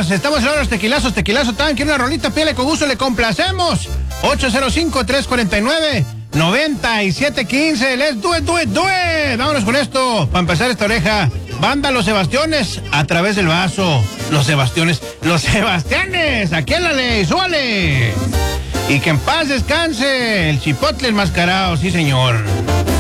Vámonos, estamos en los tequilazo tan, quiere una rolita, pídele con gusto, le complacemos. 805-349-9715, let's do it. Vámonos con esto, para empezar esta oreja. Banda Los Sebastiones, a través del vaso. Los Sebastianes, aquí en la ley, súbale. Y que en paz descanse el chipotle enmascarado, sí señor.